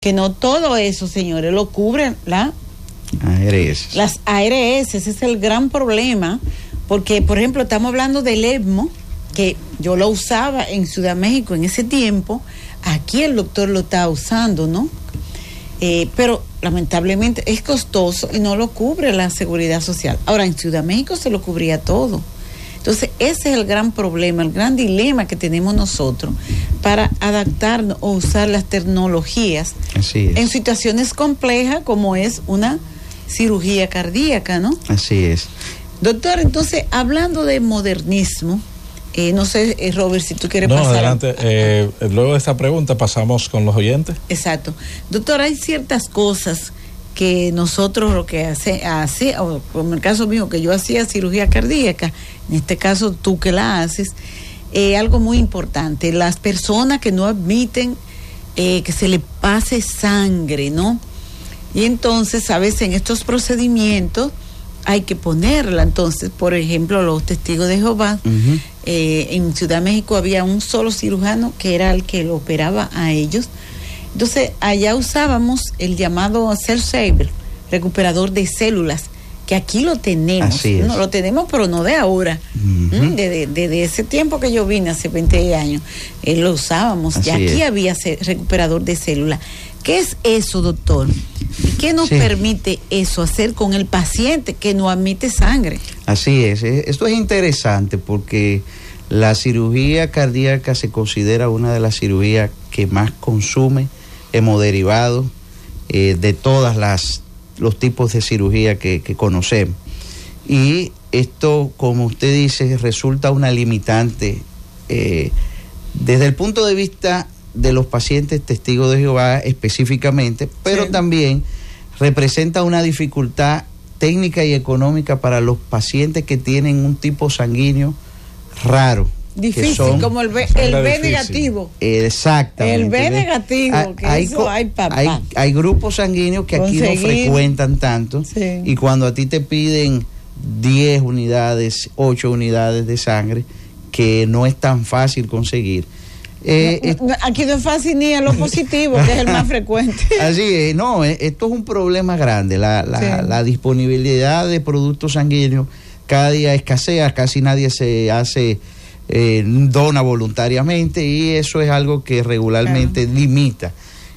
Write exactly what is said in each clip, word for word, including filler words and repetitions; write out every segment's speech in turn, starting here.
que no todo eso, señores, lo cubren la A R S. Las A R S. Ese es el gran problema, porque, por ejemplo, estamos hablando del ECMO, que yo lo usaba en Ciudad México en ese tiempo. Aquí el doctor lo está usando, ¿no? Eh, pero lamentablemente es costoso y no lo cubre la Seguridad Social. Ahora, en Ciudad México se lo cubría todo. Entonces, ese es el gran problema, el gran dilema que tenemos nosotros para adaptarnos o usar las tecnologías en situaciones complejas como es una cirugía cardíaca, ¿no? Así es. Doctor, entonces, hablando de modernismo, eh, no sé, eh, Robert, si tú quieres no, pasar. Adelante. Eh, luego de esta pregunta pasamos con los oyentes. Exacto. Doctor, hay ciertas cosas que nosotros lo que hace, hace, o como el caso mío, que yo hacía cirugía cardíaca, en este caso tú que la haces, eh, algo muy importante, las personas que no admiten eh, que se le pase sangre, ¿no? Y entonces, a veces en estos procedimientos hay que ponerla. Entonces, por ejemplo, los testigos de Jehová, uh-huh. eh, en Ciudad México había un solo cirujano que era el que lo operaba a ellos. Entonces, allá usábamos el llamado Cell Saver, recuperador de células, que aquí lo tenemos. Así es. No, lo tenemos, pero no de ahora. Uh-huh. Desde de, de ese tiempo que yo vine, hace veinte años, eh, lo usábamos. Así y aquí es. había recuperador de células. ¿Qué es eso, doctor? ¿Y qué nos sí. permite eso hacer con el paciente que no admite sangre? Así es. Esto es interesante porque la cirugía cardíaca se considera una de las cirugías que más consume hemoderivados eh, de todas las los tipos de cirugía que, que conocemos. Y esto, como usted dice, resulta una limitante eh, desde el punto de vista de los pacientes testigos de Jehová específicamente, pero sí. también representa una dificultad técnica y económica para los pacientes que tienen un tipo sanguíneo raro. Difícil, son, como el B, el B negativo. Exactamente. El B negativo, hay, que hay, eso hay papá. Hay, hay grupos sanguíneos que Conseguir. aquí no frecuentan tanto, sí. y cuando a ti te piden diez unidades, ocho unidades de sangre, que no es tan fácil conseguir. Eh, no, no, aquí no es fácil ni a lo positivo, que es el más frecuente. Así es, no, esto es un problema grande, la, la, sí. la disponibilidad de productos sanguíneos cada día escasea, casi nadie se hace... Eh, dona voluntariamente, y eso es algo que regularmente claro. limita.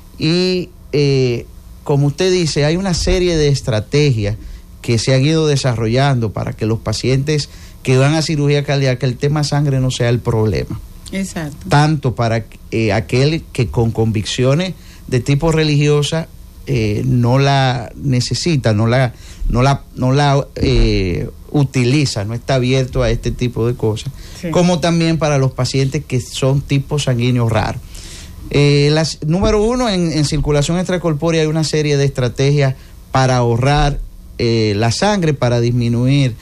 Y eh, como usted dice, hay una serie de estrategias que se han ido desarrollando para que los pacientes que van a cirugía cardíaca el tema sangre no sea el problema. Exacto. Tanto para eh, aquel que con convicciones de tipo religiosa eh, no la necesita, no la, no la, no la eh, utiliza, no está abierto a este tipo de cosas, sí. como también para los pacientes que son tipos sanguíneos raros. Eh, las, número uno, en, en circulación extracorpórea hay una serie de estrategias para ahorrar eh, la sangre, para disminuir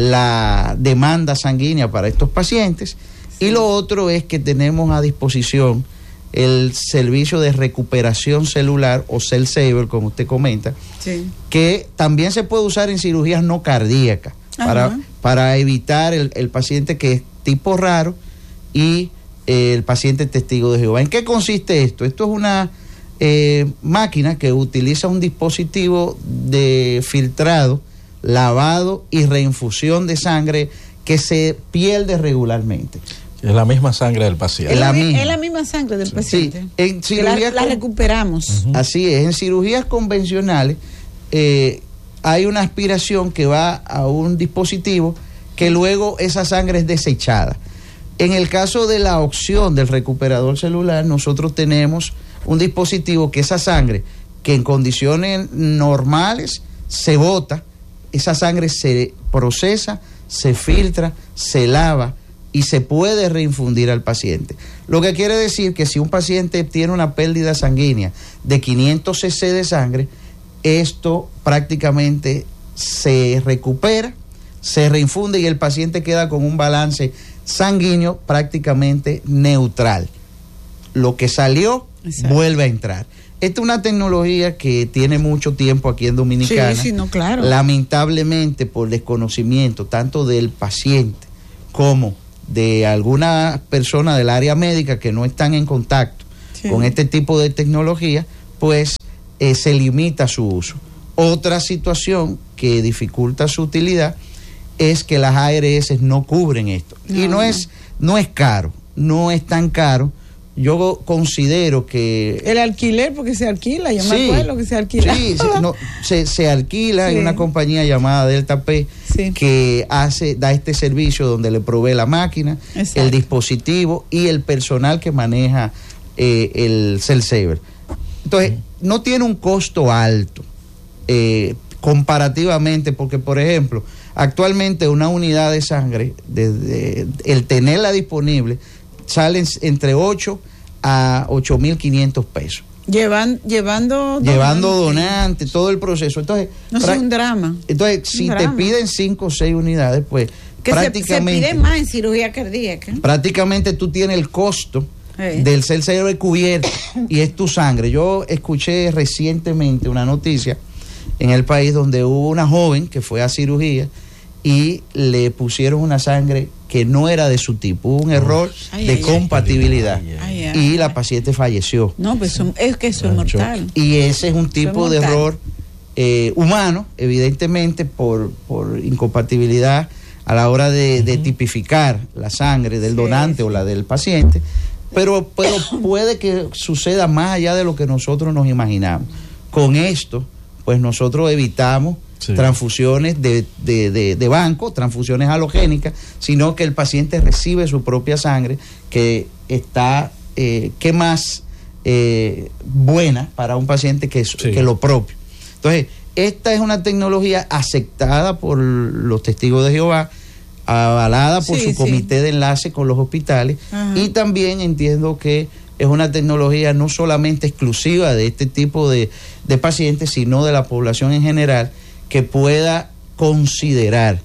la demanda sanguínea para estos pacientes, sí. y lo otro es que tenemos a disposición el servicio de recuperación celular o Cell Saver, como usted comenta, sí. que también se puede usar en cirugías no cardíacas para, para evitar el, el paciente que es tipo raro y eh, el paciente testigo de Jehová. ¿En qué consiste esto? Esto es una eh, máquina que utiliza un dispositivo de filtrado, lavado y reinfusión de sangre que se pierde regularmente. Es la misma sangre del paciente. Es la, misma. es la misma sangre del sí. paciente. Sí, en cirugía la, la recuperamos. Uh-huh. Así es, en cirugías convencionales eh, hay una aspiración que va a un dispositivo que luego esa sangre es desechada. En el caso de la opción del recuperador celular, nosotros tenemos un dispositivo que esa sangre, que en condiciones normales se bota, esa sangre se procesa, se filtra, se lava y se puede reinfundir al paciente. Lo que quiere decir que si un paciente tiene una pérdida sanguínea de quinientos centilitros de sangre, esto prácticamente se recupera, se reinfunde y el paciente queda con un balance sanguíneo prácticamente neutral. Lo que salió, exacto, vuelve a entrar. Esta es una tecnología que tiene mucho tiempo aquí en Dominicana. Sí, sí, no, claro. Lamentablemente, por desconocimiento tanto del paciente como de algunas personas del área médica que no están en contacto sí. con este tipo de tecnología, pues eh, se limita su uso. Otra situación que dificulta su utilidad es que las A R S no cubren esto. No. Y no es, no es caro, no es tan caro. Yo considero que... El alquiler, porque se alquila, yo sí, me acuerdo que se alquila. Sí, se, no, se, se alquila, sí. Hay una compañía llamada Delta P sí. que hace, da este servicio donde le provee la máquina, exacto, el dispositivo y el personal que maneja eh, el cell saver. Entonces, uh-huh. no tiene un costo alto eh, comparativamente, porque por ejemplo, actualmente una unidad de sangre, desde el tenerla disponible, salen entre ocho a ocho mil quinientos pesos. Llevan, llevando llevando donantes, donante, todo el proceso. Entonces, no es un drama. Entonces, si te piden cinco o seis unidades, pues que prácticamente se, se pide más en cirugía cardíaca. Prácticamente tú tienes el costo sí. del cell saver cubierto y es tu sangre. Yo escuché recientemente una noticia en el país donde hubo una joven que fue a cirugía y le pusieron una sangre que no era de su tipo, hubo un error ay, de ay, compatibilidad ay, ay, y ay, la paciente falleció. No, pues son, es que eso es mortal. Y ese es un tipo de error eh, humano, evidentemente, por, por incompatibilidad a la hora de, uh-huh. de tipificar la sangre del sí, donante sí. o la del paciente, pero, pero puede que suceda más allá de lo que nosotros nos imaginamos. Con esto, pues nosotros evitamos sí. transfusiones de, de, de, de banco, transfusiones halogénicas, sino que el paciente recibe su propia sangre, que está, eh, que más eh, buena para un paciente que, sí. que lo propio. Entonces, esta es una tecnología aceptada por los testigos de Jehová, avalada por sí, su comité sí. de enlace con los hospitales, ajá. y también entiendo que es una tecnología no solamente exclusiva de este tipo de, de pacientes, sino de la población en general, que pueda considerar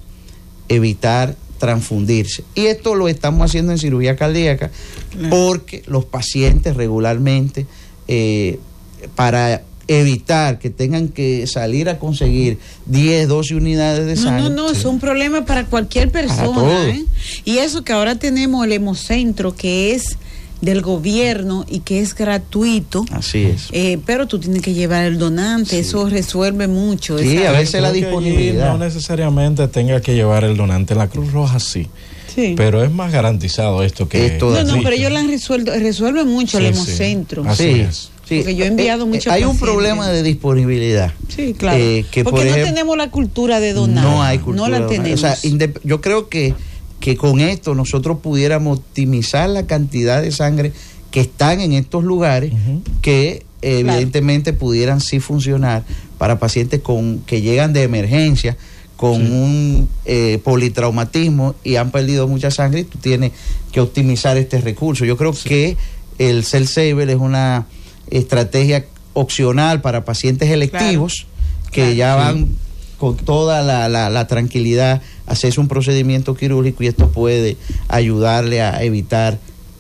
evitar transfundirse. Y esto lo estamos haciendo en cirugía cardíaca porque los pacientes regularmente, eh, para evitar que tengan que salir a conseguir diez, doce unidades de sangre. No, no, no, sí. es un problema para cualquier persona. Para ¿eh? Y eso que ahora tenemos el hemocentro, que es del gobierno y que es gratuito. Así es. Eh, pero tú tienes que llevar el donante, sí. eso resuelve mucho. Sí, esa, a veces la disponibilidad. No necesariamente tenga que llevar el donante. La Cruz Roja sí. Sí. Pero es más garantizado esto que... Esto no, no, pero ellos la han resuelto, resuelve mucho sí, el hemocentro. Sí. Así sí. es. Sí. Porque yo he enviado eh, muchos eh, Hay pacientes. un problema de disponibilidad. Sí, claro. Eh, que Porque por no ejemplo, tenemos la cultura de donar. No hay cultura. No la tenemos. O sea, indep- yo creo que, que con esto nosotros pudiéramos optimizar la cantidad de sangre que están en estos lugares, uh-huh. que eh, claro. evidentemente pudieran sí funcionar para pacientes con que llegan de emergencia, con sí. un eh, politraumatismo y han perdido mucha sangre, y tú tienes que optimizar este recurso. Yo creo sí. que el cell saver es una estrategia opcional para pacientes electivos, claro. que claro. ya van sí. con toda la, la, la tranquilidad a hacerse un procedimiento quirúrgico, y esto puede ayudarle a evitar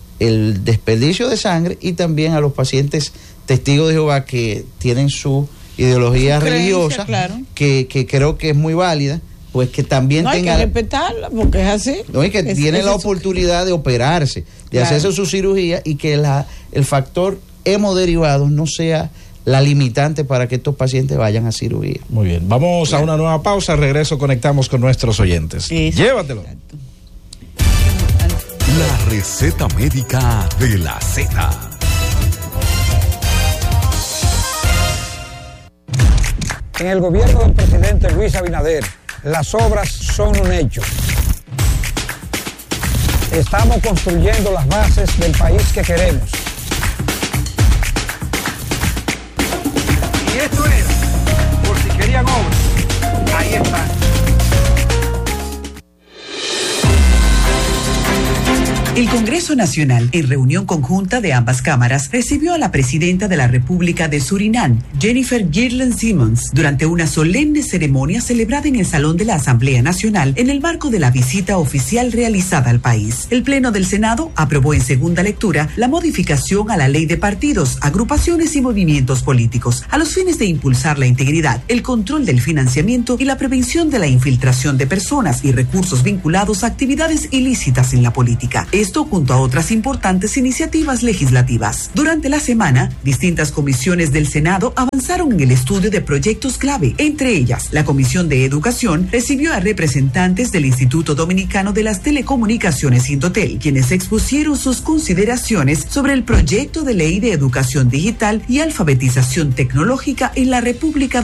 el desperdicio de sangre, y también a los pacientes testigos de Jehová que tienen su ideología su religiosa, claro. que, que creo que es muy válida, pues que también no tengan... hay que respetarla, porque es así. No, y que es, tienen es la eso. oportunidad de operarse, de claro. hacerse su cirugía, y que la, el factor hemoderivados no sea la limitante para que estos pacientes vayan a cirugía. Muy bien, vamos claro. a una nueva pausa, regreso, conectamos con nuestros oyentes. Eso. Llévatelo. Exacto. La receta médica de la Z. En el gobierno del presidente Luis Abinader, las obras son un hecho. Estamos construyendo las bases del país que queremos. Y esto era, por si querían obras, ahí está. El Congreso Nacional, en reunión conjunta de ambas cámaras, recibió a la presidenta de la República de Surinam, Jennifer Girland Simmons, durante una solemne ceremonia celebrada en el Salón de la Asamblea Nacional en el marco de la visita oficial realizada al país. El Pleno del Senado aprobó en segunda lectura la modificación a la Ley de Partidos, Agrupaciones y Movimientos Políticos, a los fines de impulsar la integridad, el control del financiamiento y la prevención de la infiltración de personas y recursos vinculados a actividades ilícitas en la política. Esto junto a otras importantes iniciativas legislativas. Durante la semana, distintas comisiones del Senado avanzaron en el estudio de proyectos clave. Entre ellas, la Comisión de Educación recibió a representantes del Instituto Dominicano de las Telecomunicaciones Indotel, quienes expusieron sus consideraciones sobre el proyecto de ley de educación digital y alfabetización tecnológica en la República